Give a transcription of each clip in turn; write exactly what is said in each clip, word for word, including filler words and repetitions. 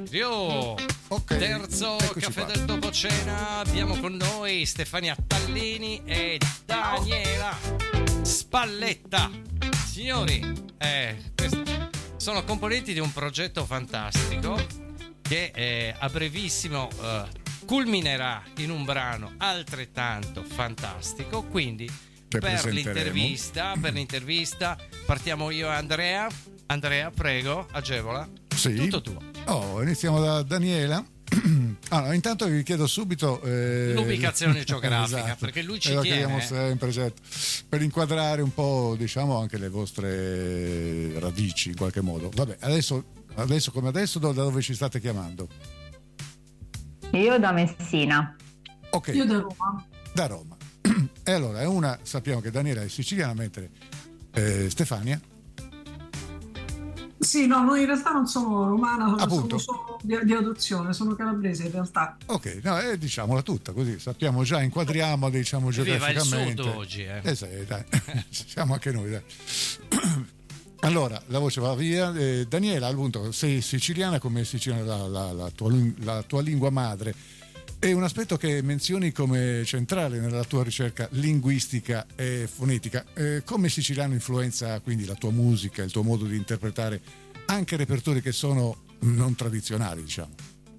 Io, Ok, terzo eccoci caffè qua. del dopo cena, abbiamo con noi Stefania Tallini e Daniela Spalletta. Signori, eh, questi sono componenti di un progetto fantastico che eh, a brevissimo eh, culminerà in un brano altrettanto fantastico. Quindi Che per presenteremo. l'intervista, per l'intervista partiamo io e Andrea. Andrea, prego, agevola. Sì. Tutto tuo. Oh, iniziamo da Daniela. Allora, intanto vi chiedo subito eh, L'ubicazione geografica, esatto, perché lui ci e lo tiene, chiediamo eh. sempre, certo, per inquadrare un po', diciamo, anche le vostre radici in qualche modo. Vabbè, adesso, adesso come adesso, da dove ci state chiamando? Io da Messina. Ok, Io da Roma. da Roma. E allora, è una, sappiamo che Daniela è siciliana, mentre eh, Stefania. Sì, no, noi in realtà non sono romana, sono, Appunto. sono solo di, di adozione, sono calabrese in realtà. Ok, no, eh, diciamola tutta così sappiamo già, inquadriamo, diciamo, Viva il geograficamente. sud oggi, eh. Eh sì, dai, siamo anche noi, dai. Allora, la voce va via. Eh, Daniela, appunto, sei siciliana, come siciliana la, la, la, tua, la tua lingua madre. È un aspetto che menzioni come centrale nella tua ricerca linguistica e fonetica. Eh, come siciliano influenza quindi la tua musica, il tuo modo di interpretare anche repertori che sono non tradizionali, diciamo?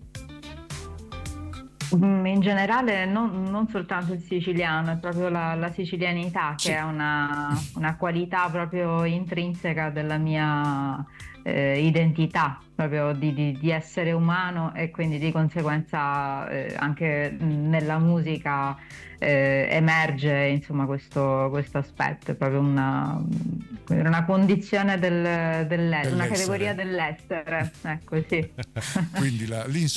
Mm, In generale non, non soltanto il siciliano, è proprio la, la sicilianità che Sì. è una, una qualità proprio intrinseca della mia eh, identità, proprio di, di- di essere umano, e quindi di conseguenza eh, anche nella musica eh, emerge, insomma, questo, questo aspetto, è proprio una, una condizione del, dell'essere, una Dell'essere. categoria dell'essere, ecco, sì. Quindi la,